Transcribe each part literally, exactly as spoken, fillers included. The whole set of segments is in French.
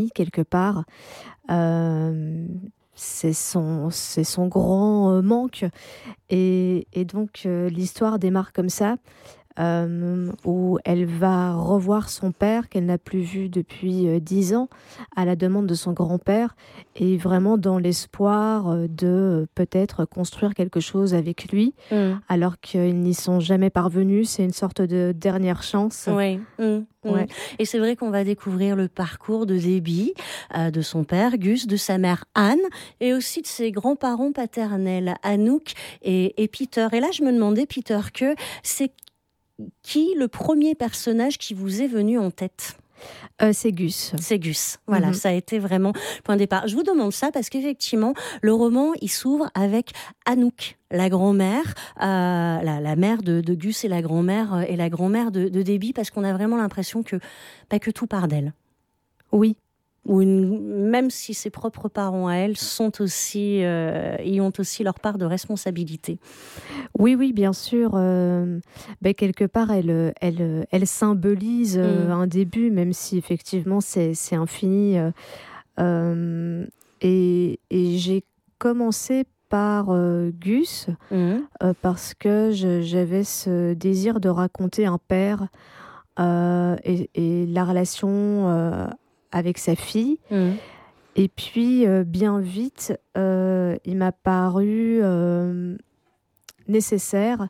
quelque part. Euh, c'est son, c'est son grand euh, manque. Et, et donc, euh, l'histoire démarre comme ça, euh, où elle va revoir son père, qu'elle n'a plus vu depuis euh, dix ans, à la demande de son grand-père, et vraiment dans l'espoir euh, de euh, peut-être construire quelque chose avec lui, Mmh. alors qu'ils n'y sont jamais parvenus. C'est une sorte de dernière chance. Oui. Mmh. Mmh. Ouais. Et c'est vrai qu'on va découvrir le parcours de Debbie, euh, de son père Gus, de sa mère Anne, et aussi de ses grands-parents paternels, Anouk et, et Peter. Et là, je me demandais, Peter, que c'est qui le premier personnage qui vous est venu en tête ? Euh, c'est Gus. C'est Gus. Voilà, Mhm. ça a été vraiment le point de départ. Je vous demande ça parce qu'effectivement, le roman, il s'ouvre avec Anouk, la grand-mère, euh, la, la mère de, de Gus et la grand-mère, euh, et la grand-mère de, de Debbie, parce qu'on a vraiment l'impression que, bah, que tout part d'elle. Oui. Ou une, même si ses propres parents à elle sont aussi, euh, y ont aussi leur part de responsabilité. Oui, oui, bien sûr. Euh, ben, quelque part, elle, elle, elle symbolise euh, Mm. un début, même si effectivement c'est, c'est infini. Euh, euh, et, et j'ai commencé par euh, Gus, Mm. euh, parce que je, j'avais ce désir de raconter un père euh, et, et la relation euh, avec sa fille. Mm. Et puis, euh, bien vite, euh, il m'a paru euh, nécessaire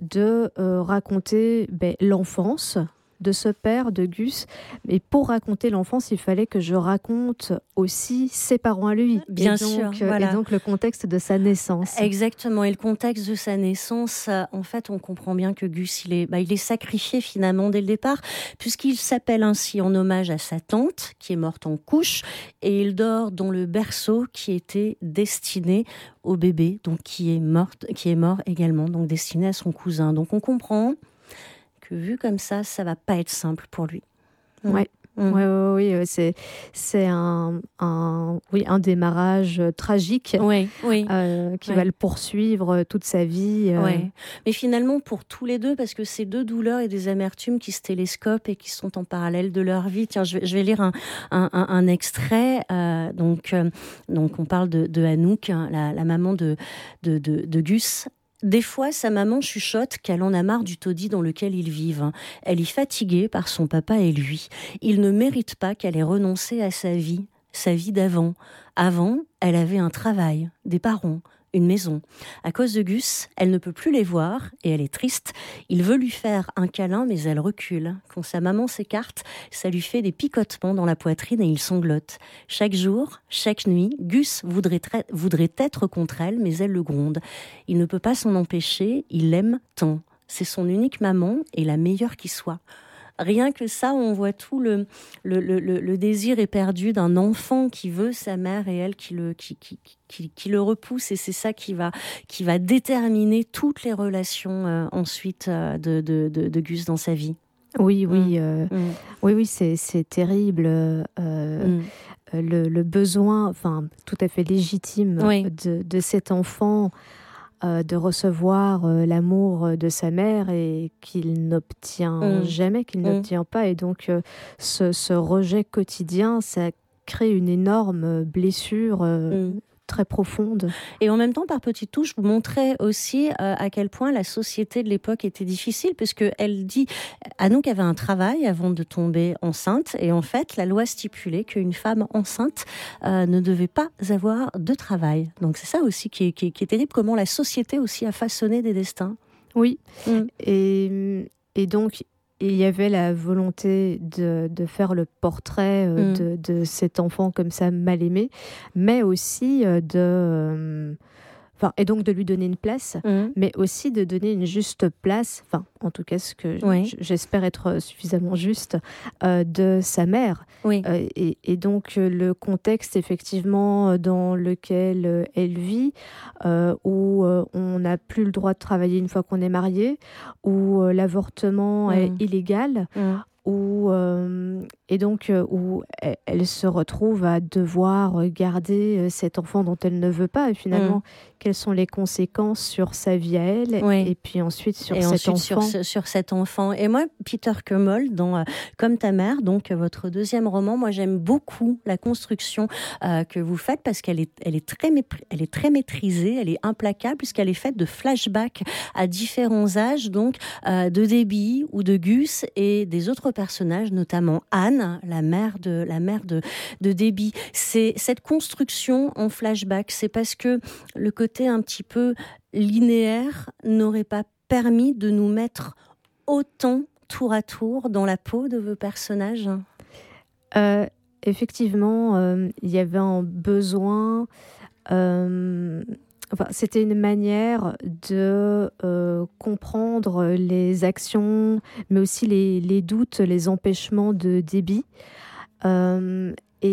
de euh, raconter ben, l'enfance de ce père, de Gus. Mais pour raconter l'enfance, il fallait que je raconte aussi ses parents à lui. Bien et donc, sûr, euh, voilà. Et donc le contexte de sa naissance. Exactement, et le contexte de sa naissance, euh, en fait, on comprend bien que Gus, il est, bah, il est sacrifié finalement dès le départ, puisqu'il s'appelle ainsi en hommage à sa tante, qui est morte en couche, et il dort dans le berceau qui était destiné au bébé, donc qui est, morte, qui est mort également, donc destiné à son cousin. Donc on comprend que vu comme ça, ça va pas être simple pour lui. Ouais. Mmh. Oui, oui, oui, euh, c'est, c'est un, un, oui, un démarrage euh, tragique Oui, oui. euh, qui Oui. va le poursuivre euh, toute sa vie. euh. Ouais. Mais finalement, pour tous les deux, parce que c'est deux douleurs et des amertumes qui se télescopent et qui sont en parallèle de leur vie. Tiens, je vais, je vais lire un, un, un, un extrait. Euh, donc, euh, donc, on parle de, de Anouk, hein, la, la maman de, de, de, de Gus. Des fois, sa maman chuchote qu'elle en a marre du taudis dans lequel ils vivent. Elle est fatiguée par son papa et lui. Il ne mérite pas qu'elle ait renoncé à sa vie, sa vie d'avant. Avant, elle avait un travail, des parents, une maison. À cause de Gus, elle ne peut plus les voir et elle est triste. Il veut lui faire un câlin, mais elle recule. Quand sa maman s'écarte, ça lui fait des picotements dans la poitrine et il sanglote. Chaque jour, chaque nuit, Gus voudrait, tra- voudrait être contre elle, mais elle le gronde. Il ne peut pas s'en empêcher, il l'aime tant. C'est son unique maman et la meilleure qui soit. Rien que ça, on voit tout le, le, le, le désir éperdu d'un enfant qui veut sa mère et elle qui le, qui, qui, qui, qui le repousse. Et c'est ça qui va, qui va déterminer toutes les relations euh, ensuite euh, de, de, de, de Gus dans sa vie. Oui, oui, Mmh. euh, Mmh. oui, oui, c'est, c'est terrible. Euh, Mmh. le, le besoin, enfin, tout à fait légitime Oui. de, de cet enfant euh, de recevoir euh, l'amour de sa mère et qu'il n'obtient Mmh. jamais, qu'il Mmh. n'obtient pas. Et donc, euh, ce, ce rejet quotidien, ça crée une énorme blessure euh, Mmh. très profonde. Et en même temps, par petites touches, vous montrez aussi euh, à quel point la société de l'époque était difficile, puisque elle dit, Anouk avait un travail avant de tomber enceinte, et en fait, la loi stipulait qu'une femme enceinte euh, ne devait pas avoir de travail. Donc c'est ça aussi qui est, qui est, qui est terrible, comment la société aussi a façonné des destins. Oui, Mmh. et, et donc il y avait la volonté de, de faire le portrait euh, Mm. de, de cet enfant comme ça mal aimé, mais aussi euh, de... euh, Enfin, et donc de lui donner une place, Mmh. mais aussi de donner une juste place, enfin, en tout cas, ce que Oui. j- j'espère être suffisamment juste, euh, de sa mère. Oui. Euh, et, et donc, euh, le contexte, effectivement, euh, dans lequel euh, elle vit, euh, où euh, on n'a plus le droit de travailler une fois qu'on est marié, où euh, l'avortement Mm. est illégal, Mm. où, euh, et donc euh, où elle, elle se retrouve à devoir garder euh, cet enfant dont elle ne veut pas, et finalement, Mm. quelles sont les conséquences sur sa vie à elle, Oui. et puis ensuite sur Et cet ensuite enfant. sur, ce, sur cet enfant. Et moi, Peter Kemmel, dans euh, Comme ta mère, donc euh, votre deuxième roman, moi j'aime beaucoup la construction euh, que vous faites parce qu'elle est, elle est, très mépr- elle est très maîtrisée, elle est implacable puisqu'elle est faite de flashbacks à différents âges, donc euh, de Debbie ou de Gus et des autres personnages, notamment Anne, la mère de, la mère de, de Debbie. C'est cette construction en flashback, c'est parce que le côté un petit peu linéaire n'aurait pas permis de nous mettre autant tour à tour dans la peau de vos personnages? Euh, effectivement, euh, il y avait un besoin. Euh, enfin, c'était une manière de euh, comprendre les actions, mais aussi les, les doutes, les empêchements de Debbie. Euh,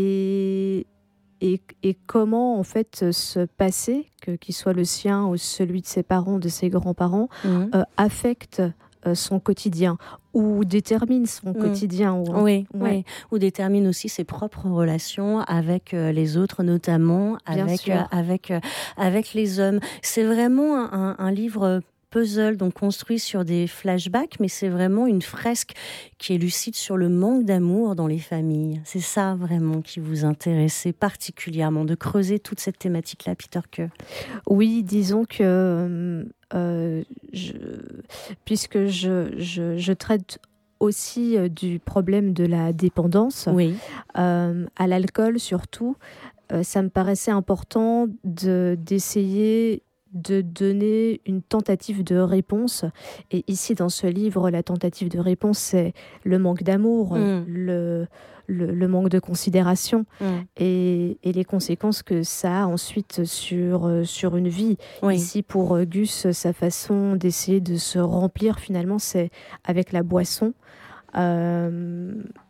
et, et, et comment, en fait, ce passé, que, qu'il soit le sien ou celui de ses parents, de ses grands-parents, Mmh. euh, affecte euh, son quotidien ou détermine son Mmh. quotidien. Ou, Oui, ouais. oui, ou détermine aussi ses propres relations avec euh, les autres, notamment Bien avec, sûr. euh, avec, euh, avec les hommes. C'est vraiment un, un, un livre puzzle, donc construit sur des flashbacks, mais c'est vraiment une fresque qui est lucide sur le manque d'amour dans les familles. C'est ça vraiment qui vous intéressait particulièrement, de creuser toute cette thématique-là, Peter Kay. Oui, disons que euh, je, puisque je, je, je traite aussi euh, du problème de la dépendance, Oui. euh, à l'alcool surtout, euh, ça me paraissait important de, d'essayer de donner une tentative de réponse. Et ici, dans ce livre, la tentative de réponse, c'est le manque d'amour, Mm. le, le, le manque de considération Mm. et, et les conséquences que ça a ensuite sur, sur une vie. Oui. Ici, pour Gus, sa façon d'essayer de se remplir, finalement, c'est avec la boisson. Euh,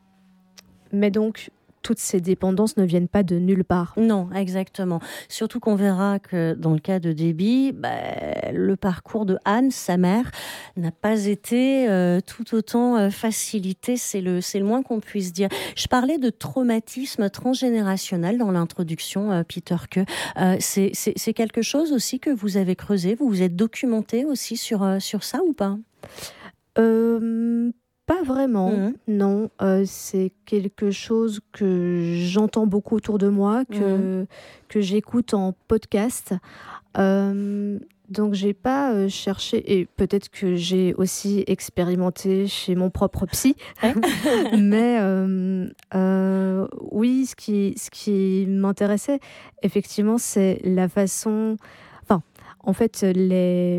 mais donc, toutes ces dépendances ne viennent pas de nulle part. Non, exactement. Surtout qu'on verra que dans le cas de Debbie, bah, le parcours de Anne, sa mère, n'a pas été euh, tout autant euh, facilité. C'est le, c'est le moins qu'on puisse dire. Je parlais de traumatisme transgénérationnel dans l'introduction, euh, Peter Kay. Euh, c'est, c'est, c'est quelque chose aussi que vous avez creusé. Vous vous êtes documenté aussi sur, euh, sur ça ou pas ? Euh, pas vraiment, Mmh. non. Euh, c'est quelque chose que j'entends beaucoup autour de moi, que, Mmh. que j'écoute en podcast. Euh, donc, j'ai pas euh, cherché, et peut-être que j'ai aussi expérimenté chez mon propre psy, Ouais. mais euh, euh, oui, ce qui, ce qui m'intéressait, effectivement, c'est la façon. Enfin, en fait, les,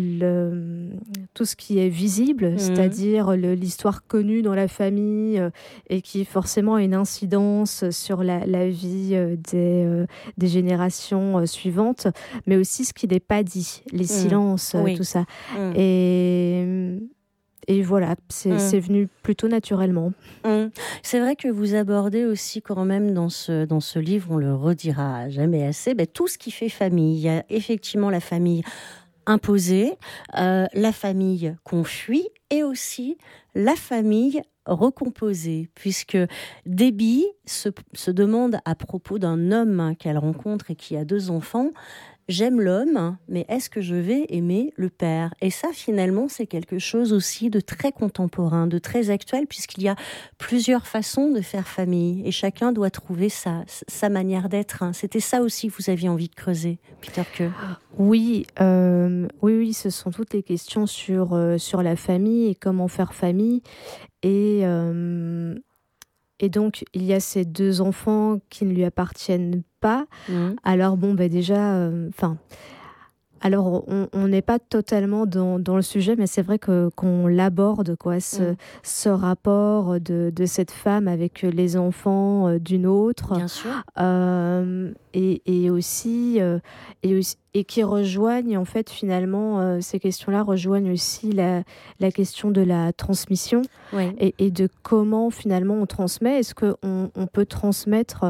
le, tout ce qui est visible, Mmh. c'est-à-dire le- l'histoire connue dans la famille euh, et qui forcément a une incidence sur la, la vie euh, des, euh, des générations euh, suivantes, mais aussi ce qui n'est pas dit, les Mmh. silences, euh, Oui. tout ça. Mmh. Et, et voilà, c'est, Mmh. c'est venu plutôt naturellement. Mmh. C'est vrai que vous abordez aussi quand même dans ce, dans ce livre, on le redira jamais assez, ben, tout ce qui fait famille. Il y a effectivement la famille imposée, euh, la famille qu'on fuit et aussi la famille recomposée, puisque Debbie se, se demande à propos d'un homme hein, qu'elle rencontre et qui a deux enfants, j'aime l'homme, mais est-ce que je vais aimer le père ? Et ça, finalement, c'est quelque chose aussi de très contemporain, de très actuel, puisqu'il y a plusieurs façons de faire famille, et chacun doit trouver sa, sa manière d'être. C'était ça aussi que vous aviez envie de creuser, Peter Kay. Oui, euh, oui, oui, ce sont toutes les questions sur, euh, sur la famille et comment faire famille. Et, euh, et donc, il y a ces deux enfants qui ne lui appartiennent pas. Mmh. Alors, bon, bah déjà, enfin... Euh, alors, on n'est pas totalement dans, dans le sujet, mais c'est vrai que, qu'on l'aborde, quoi, ce, Mmh. ce rapport de, de cette femme avec les enfants d'une autre. Bien sûr. Euh, et, et, aussi, euh, et aussi... Et qui rejoignent, en fait, finalement, euh, ces questions-là rejoignent aussi la, la question de la transmission Oui. et, et de comment, finalement, on transmet. Est-ce qu'on on peut transmettre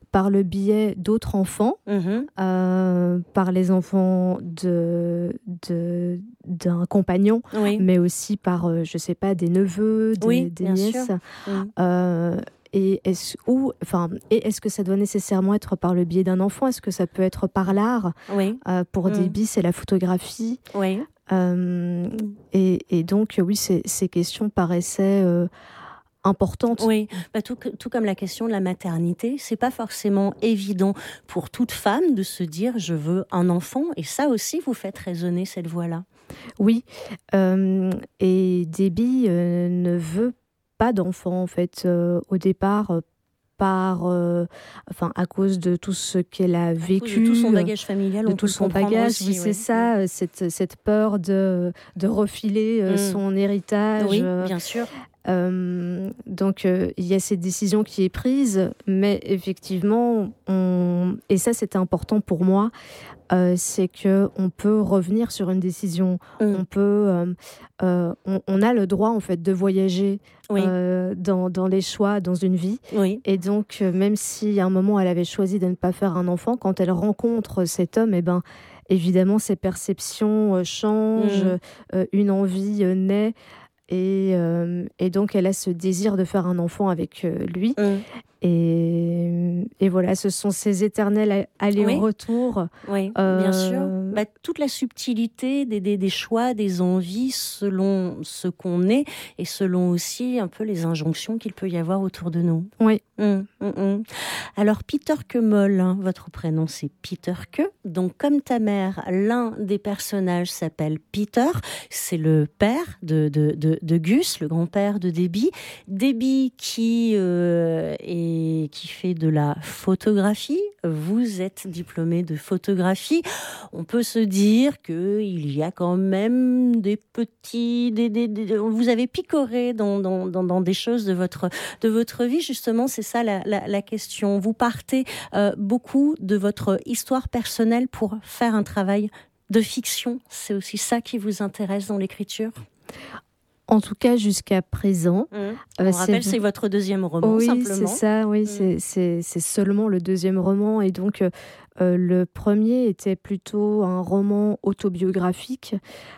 par le biais d'autres enfants, Mmh. euh, par les enfants de, de, d'un compagnon, Oui. mais aussi par, euh, je sais pas, des neveux, des, Oui, des bien nièces. sûr. Mmh. Euh, et est-ce, ou, enfin, et est-ce que ça doit nécessairement être par le biais d'un enfant? Est-ce que ça peut être par l'art? Oui. Euh, pour Mmh. Déby, c'est la photographie. Oui. Euh, et, et donc, oui, ces, ces questions paraissaient euh, importantes. Oui, bah, tout, tout comme la question de la maternité, c'est pas forcément évident pour toute femme de se dire je veux un enfant, et ça aussi vous faites résonner cette voix-là. Oui, euh, et Déby euh, ne veut pas d'enfant en fait euh, au départ. euh, par, euh, enfin, à cause de tout ce qu'elle a vécu, de tout son bagage familial, de on tout peut le son comprendre bagage. aussi, Oui, c'est oui. ça, euh, cette, cette peur de, de refiler euh, Mm. son héritage. Oui, euh, bien sûr. Euh, donc euh, il y a cette décision qui est prise, mais effectivement, on... et ça c'était important pour moi, euh, c'est que on peut revenir sur une décision. Mm. On peut, euh, euh, on, on a le droit en fait de voyager Oui. euh, dans, dans les choix, dans une vie. Oui. Et donc euh, même si à un moment elle avait choisi de ne pas faire un enfant, quand elle rencontre cet homme, et ben évidemment ses perceptions euh, changent, Mm. euh, une envie euh, naît. Et, euh, et donc, elle a ce désir de faire un enfant avec euh, lui. Mm. Et, et voilà, ce sont ces éternels allers-retours. Oui, euh, bien sûr. Bah, toute la subtilité des, des, des choix, des envies selon ce qu'on est et selon aussi un peu les injonctions qu'il peut y avoir autour de nous. Oui. Mmh, mmh, mmh. Alors, Peter Kemoll, hein, votre prénom c'est Peter Ke. Donc, comme ta mère, l'un des personnages s'appelle Peter. C'est le père de, de, de, de Gus, le grand-père de Déby. Déby qui, euh, est, qui fait de la photographie. Vous êtes diplômé de photographie. On peut se dire qu'il y a quand même des petits... Des, des, des, vous avez picoré dans, dans, dans, dans des choses de votre, de votre vie. Justement, c'est ça la, la, la question. Vous partez euh, beaucoup de votre histoire personnelle pour faire un travail de fiction. C'est aussi ça qui vous intéresse dans l'écriture ? En tout cas, jusqu'à présent. Mmh. On euh, rappelle, c'est... c'est votre deuxième roman, oui, simplement. Oui, c'est ça. Oui, mmh. c'est, c'est, c'est seulement le deuxième roman. Et donc, euh, le premier était plutôt un roman autobiographique.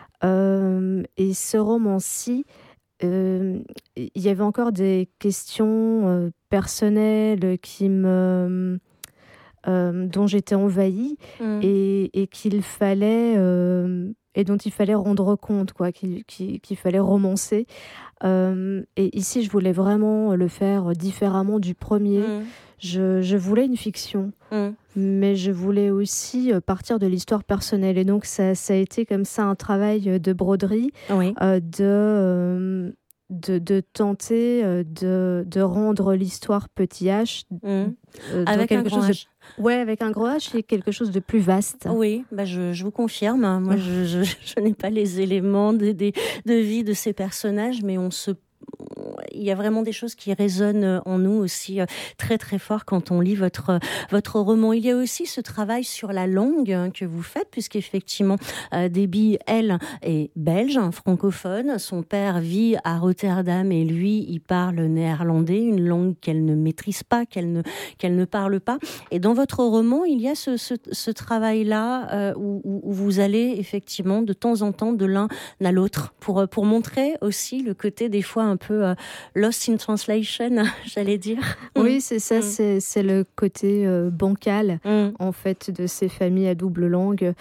Euh, et ce roman-ci, euh, il y avait encore des questions euh, personnelles qui me... Euh, dont j'étais envahie mmh. et, et qu'il fallait... Euh, et dont il fallait rendre compte, quoi, qu'il, qu'il, qu'il fallait romancer. Euh, et ici, je voulais vraiment le faire différemment du premier. Mmh. Je, je voulais une fiction, mmh. mais je voulais aussi partir de l'histoire personnelle. Et donc, ça, ça a été comme ça un travail de broderie, oui. euh, de, euh, de, de tenter de, de rendre l'histoire petit H. Mmh. Euh, avec quelque un chose de... Ouais, avec un gros H, c'est quelque chose de plus vaste. Oui, bah je, je vous confirme. Moi, je, je, je n'ai pas les éléments de, de, de vie de ces personnages, mais on se il y a vraiment des choses qui résonnent en nous aussi très très fort quand on lit votre, votre roman. Il y a aussi ce travail sur la langue que vous faites, puisqu'effectivement, euh, Déby, elle, est belge, francophone. Son père vit à Rotterdam et lui, il parle néerlandais, une langue qu'elle ne maîtrise pas, qu'elle ne, qu'elle ne parle pas. Et dans votre roman, il y a ce, ce, ce travail-là euh, où, où vous allez effectivement de temps en temps de l'un à l'autre pour, pour montrer aussi le côté des fois un peu euh, lost in translation, j'allais dire. Oui, c'est ça, mm. c'est, c'est le côté euh, bancal, mm. en fait, de ces familles à double langue.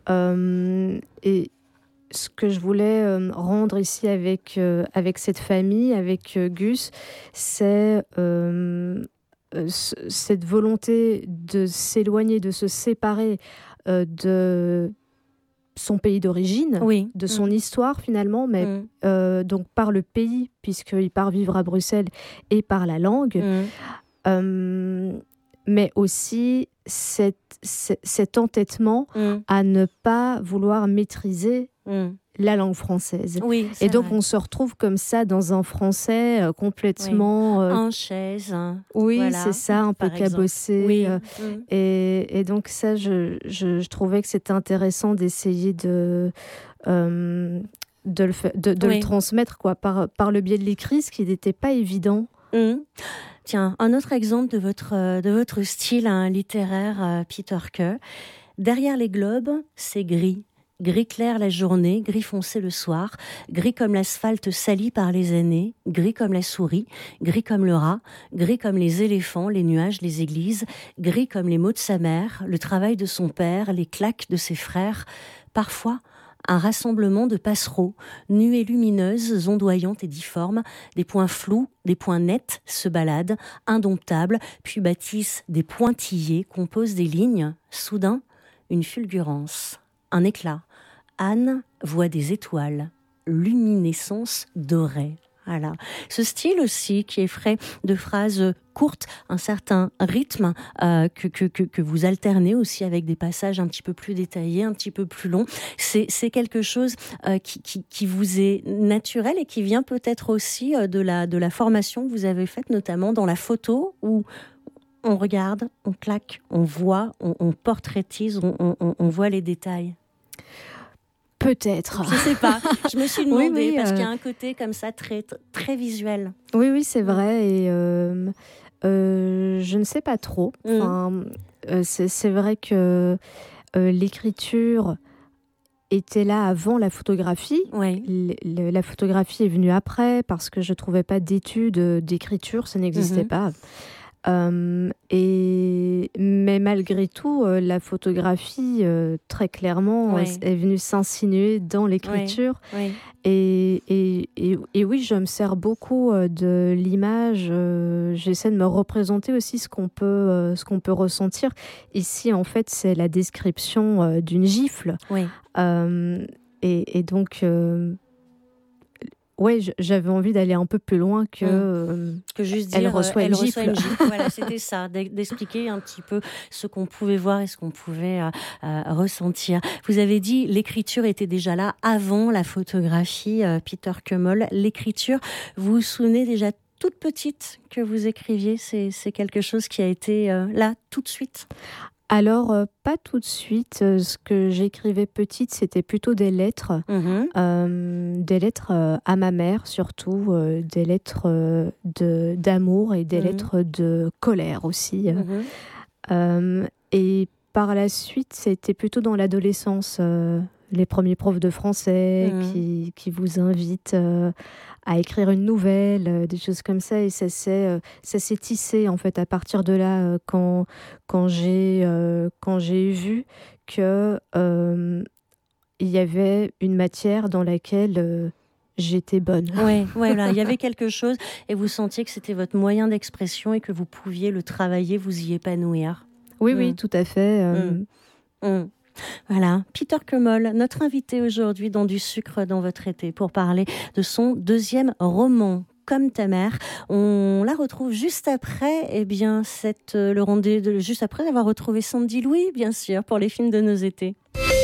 Euh, et ce que je voulais euh, rendre ici avec, euh, avec cette famille, avec euh, Gus, c'est euh, euh, cette volonté de s'éloigner, de se séparer euh, de son pays d'origine, oui. de son mmh. histoire finalement, mais mmh. euh, donc par le pays, puisqu'il part vivre à Bruxelles, et par la langue, mmh. euh, mais aussi cet, cet entêtement mmh. à ne pas vouloir maîtriser mmh. la langue française. Oui, et donc vrai. on se retrouve comme ça dans un français euh, complètement... Oui. Euh, en chaise. Hein. Oui, voilà, c'est ça, un peu cabossé. Oui. Euh, mmh. et, et donc ça, je, je, je trouvais que c'était intéressant d'essayer de... Euh, de, le, de, de oui. le transmettre quoi, par, par le biais de l'écrit, ce qui n'était pas évident Mmh. Tiens, un autre exemple de votre, de votre style hein, littéraire, euh, Peter Kay. Derrière les globes, c'est gris. Gris clair la journée, gris foncé le soir, gris comme l'asphalte sali par les années, gris comme la souris, gris comme le rat, gris comme les éléphants, les nuages, les églises, gris comme les mots de sa mère, le travail de son père, les claques de ses frères. Parfois, un rassemblement de passereaux, nuées lumineuses, ondoyantes et difformes, des points flous, des points nets se baladent, indomptables, puis bâtissent des pointillés, composent des lignes. Soudain, une fulgurance, un éclat. Anne voit des étoiles, luminescence dorée. Voilà. Ce style aussi qui est frais de phrases courtes, un certain rythme euh, que, que, que, que vous alternez aussi avec des passages un petit peu plus détaillés, un petit peu plus longs. C'est, c'est quelque chose euh, qui, qui, qui vous est naturel et qui vient peut-être aussi euh, de, la, de la formation que vous avez faite, notamment dans la photo, où on regarde, on claque, on voit, on, on portraitise, on, on, on voit les détails. Peut-être. Je sais pas. Je me suis demandé oui, oui, parce euh... qu'il y a un côté comme ça très très visuel. Oui, oui, c'est vrai. Et euh, euh, je ne sais pas trop. Enfin, mmh. euh, c'est, c'est vrai que euh, l'écriture était là avant la photographie. Ouais. L- l- la photographie est venue après parce que je trouvais pas d'études d'écriture, ça n'existait mmh. pas. Euh, et mais malgré tout, euh, la photographie, euh, très clairement, ouais. euh, est venue s'insinuer dans l'écriture. Ouais. Ouais. Et, et, et, et oui, je me sers beaucoup euh, de l'image. Euh, j'essaie de me représenter aussi ce qu'on peut, euh, ce qu'on peut ressentir. Ici, en fait, c'est la description euh, d'une gifle. Ouais. Euh, et, et donc. Euh, Oui, j'avais envie d'aller un peu plus loin que, euh, que juste dire elle reçoit elle une gifle. Reçoit une gifle. Voilà, c'était ça, d'expliquer un petit peu ce qu'on pouvait voir et ce qu'on pouvait euh, euh, ressentir. Vous avez dit l'écriture était déjà là avant la photographie, euh, Peter Kemmel. L'écriture, vous vous souvenez déjà toute petite que vous écriviez, c'est, c'est quelque chose qui a été euh, là tout de suite? Alors, euh, pas tout de suite. Euh, ce que j'écrivais petite, c'était plutôt des lettres. Mmh. Euh, des lettres euh, à ma mère, surtout. Euh, des lettres euh, de, d'amour et des mmh. lettres de colère aussi. Mmh. Euh, et par la suite, c'était plutôt dans l'adolescence. Euh, les premiers profs de français mmh. qui, qui vous invitent euh, à écrire une nouvelle, euh, des choses comme ça. Et ça s'est, euh, ça s'est tissé, en fait, à partir de là, euh, quand, quand, j'ai, euh, quand j'ai vu que euh, il y avait une matière dans laquelle euh, j'étais bonne. Oui, voilà, il y avait quelque chose et vous sentiez que c'était votre moyen d'expression et que vous pouviez le travailler, vous y épanouir. Oui, mmh. oui, tout à fait. Euh... Mmh. Mmh. Voilà, Peter Kemmel, notre invité aujourd'hui dans Du sucre dans votre été pour parler de son deuxième roman, Comme ta mère. On la retrouve juste après, eh bien, cette, le rendez-vous, juste après avoir retrouvé Sandy Louis, bien sûr, pour les films de nos étés.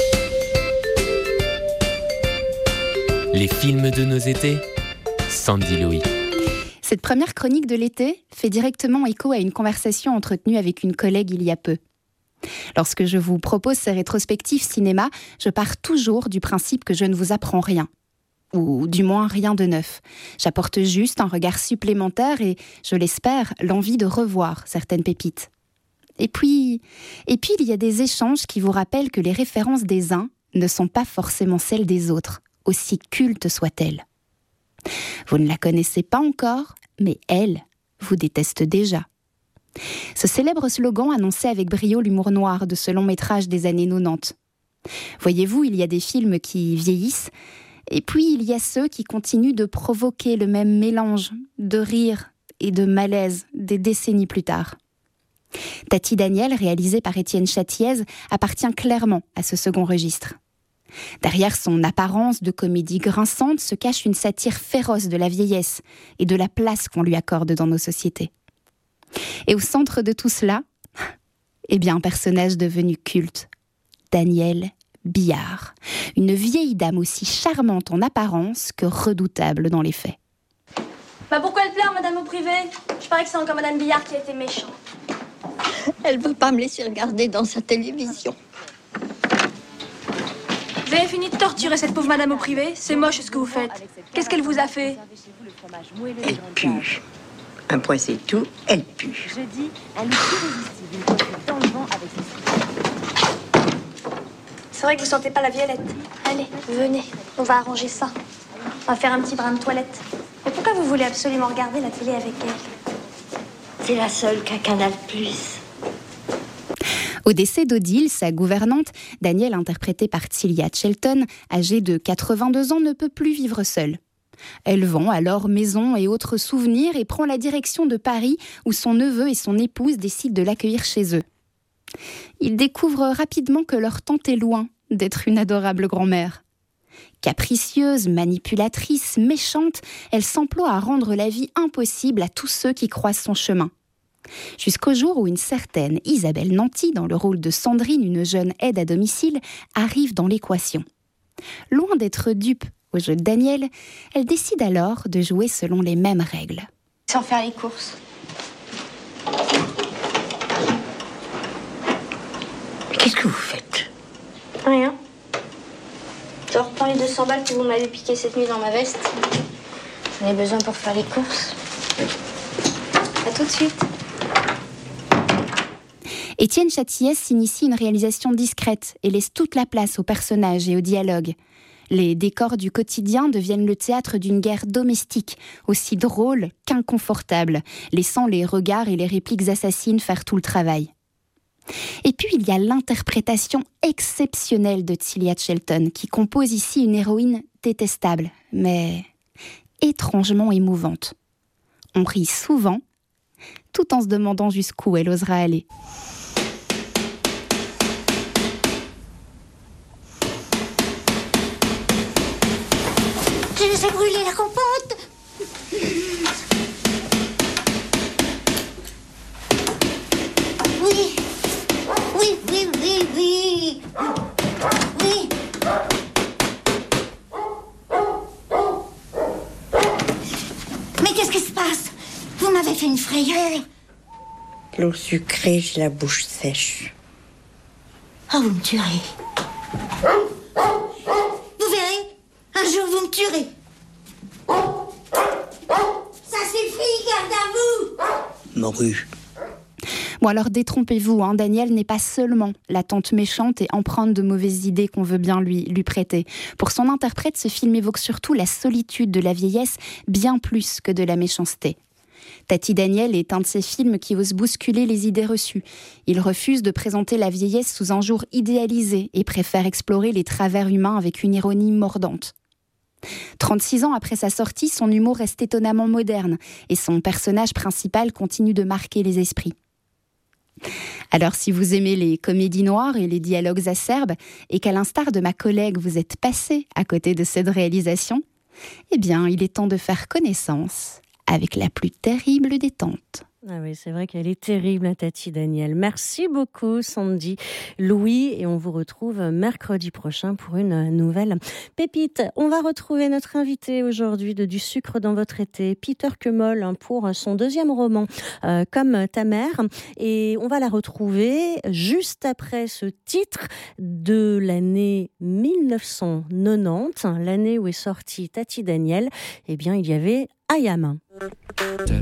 Les films de nos étés, Sandy Louis. Cette première chronique de l'été fait directement écho à une conversation entretenue avec une collègue il y a peu. Lorsque je vous propose ces rétrospectives cinéma, je pars toujours du principe que je ne vous apprends rien. Ou du moins rien de neuf. J'apporte juste un regard supplémentaire et, je l'espère, l'envie de revoir certaines pépites. Et puis, et puis il y a des échanges qui vous rappellent que les références des uns ne sont pas forcément celles des autres, aussi cultes soient-elles. Vous ne la connaissez pas encore, mais elle vous déteste déjà. Ce célèbre slogan annonçait avec brio l'humour noir de ce long métrage des années quatre-vingt-dix. Voyez-vous, il y a des films qui vieillissent, et puis il y a ceux qui continuent de provoquer le même mélange de rire et de malaise des décennies plus tard. Tati Daniel, réalisé par Étienne Chatiez, appartient clairement à ce second registre. Derrière son apparence de comédie grinçante se cache une satire féroce de la vieillesse et de la place qu'on lui accorde dans nos sociétés. Et au centre de tout cela, eh bien, un personnage devenu culte, Danielle Billard, une vieille dame aussi charmante en apparence que redoutable dans les faits. Bah pourquoi elle pleure, madame au privé? Je parie que c'est encore madame Billard qui a été méchante. Elle veut pas me laisser regarder dans sa télévision. Vous avez fini de torturer cette pauvre madame au privé? C'est moche ce que vous faites. Qu'est-ce qu'elle vous a fait? Elle pue. Un point c'est tout, elle pue. Je dis, elle est irrésistible. Une fois que dans le vent avec les... C'est vrai que vous sentez pas la violette. Allez, venez, on va arranger ça. On va faire un petit brin de toilette. Mais pourquoi vous voulez absolument regarder la télé avec elle? C'est la seule qu'a Canal plus. Au décès d'Odile, sa gouvernante, Danielle, interprétée par Tilia Shelton, âgée de quatre-vingt-deux ans, ne peut plus vivre seule. Elle vend alors maison et autres souvenirs et prend la direction de Paris où son neveu et son épouse décident de l'accueillir chez eux. Ils découvrent rapidement que leur tante est loin d'être une adorable grand-mère. Capricieuse, manipulatrice, méchante, elle s'emploie à rendre la vie impossible à tous ceux qui croisent son chemin. Jusqu'au jour où une certaine Isabelle Nanty, dans le rôle de Sandrine, une jeune aide à domicile, arrive dans l'équation. Loin d'être dupe au jeu de Daniel, elle décide alors de jouer selon les mêmes règles. Sans faire les courses. Qu'est-ce que vous faites? Rien. Je reprends les deux cents balles que vous m'avez piquées cette nuit dans ma veste. J'en ai besoin pour faire les courses. À tout de suite. Étienne Châtillès s'initie une réalisation discrète et laisse toute la place aux personnages et aux dialogues. Les décors du quotidien deviennent le théâtre d'une guerre domestique, aussi drôle qu'inconfortable, laissant les regards et les répliques assassines faire tout le travail. Et puis il y a l'interprétation exceptionnelle de Tilia Shelton, qui compose ici une héroïne détestable, mais étrangement émouvante. On rit souvent, tout en se demandant jusqu'où elle osera aller. Je les ai brûlés la compote. Oui. Oui, oui, oui, oui. Oui. Mais qu'est-ce qui se passe? Vous m'avez fait une frayeur. L'eau sucrée, j'ai la bouche sèche. Ah, vous me tuerez. Vous verrez, un jour vous me tuerez. Ça suffit, garde à vous. Morue. Bon alors détrompez-vous, hein, Danielle n'est pas seulement la tante méchante et empreinte de mauvaises idées qu'on veut bien lui, lui prêter. Pour son interprète, ce film évoque surtout la solitude de la vieillesse, bien plus que de la méchanceté. Tati Daniel est un de ces films qui ose bousculer les idées reçues. Il refuse de présenter la vieillesse sous un jour idéalisé et préfère explorer les travers humains avec une ironie mordante. trente-six ans après sa sortie, son humour reste étonnamment moderne et son personnage principal continue de marquer les esprits. Alors si vous aimez les comédies noires et les dialogues acerbes et qu'à l'instar de ma collègue vous êtes passé à côté de cette réalisation, eh bien il est temps de faire connaissance avec la plus terrible des tantes. Ah oui, c'est vrai qu'elle est terrible, la Tati Daniel. Merci beaucoup, Sandy, Louis, et on vous retrouve mercredi prochain pour une nouvelle pépite. On va retrouver notre invité aujourd'hui de Du sucre dans votre été, Peter Kemol, pour son deuxième roman, euh, Comme ta mère. Et on va la retrouver juste après ce titre de l'année dix-neuf cent quatre-vingt-dix, l'année où est sortie Tati Daniel. Eh bien, il y avait I Am.